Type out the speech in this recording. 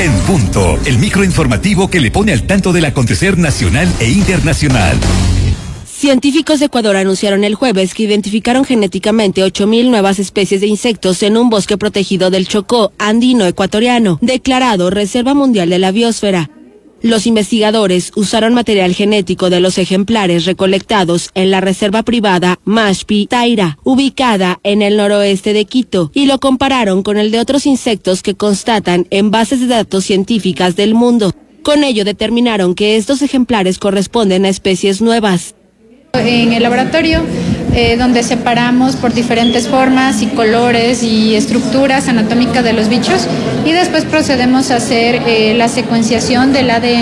En Punto, el microinformativo que le pone al tanto del acontecer nacional e internacional. Científicos de Ecuador anunciaron el jueves que identificaron genéticamente 8.000 nuevas especies de insectos en un bosque protegido del Chocó andino ecuatoriano, declarado Reserva Mundial de la Biosfera. Los investigadores usaron material genético de los ejemplares recolectados en la reserva privada Mashpi Taira, ubicada en el noroeste de Quito, y lo compararon con el de otros insectos que constatan en bases de datos científicas del mundo. Con ello determinaron que estos ejemplares corresponden a especies nuevas. En el laboratorio, donde separamos por diferentes formas y colores y estructuras anatómicas de los bichos, y después procedemos a hacer la secuenciación del ADN